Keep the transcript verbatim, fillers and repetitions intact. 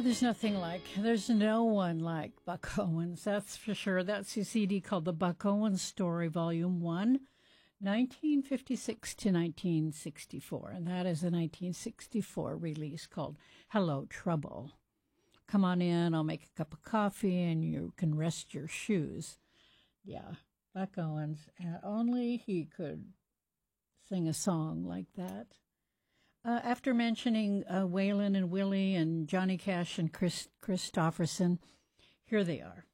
there's nothing like, there's no one like Buck Owens, that's for sure. That's his C D called The Buck Owens Story, Volume one, nineteen fifty-six to nineteen sixty-four. And that is a nineteen sixty-four release called Hello, Trouble. Come on in, I'll make a cup of coffee, and you can rest your shoes. Yeah, Buck Owens, uh, only he could sing a song like that. Uh, after mentioning uh, Waylon and Willie and Johnny Cash and Chris Christopherson, here they are.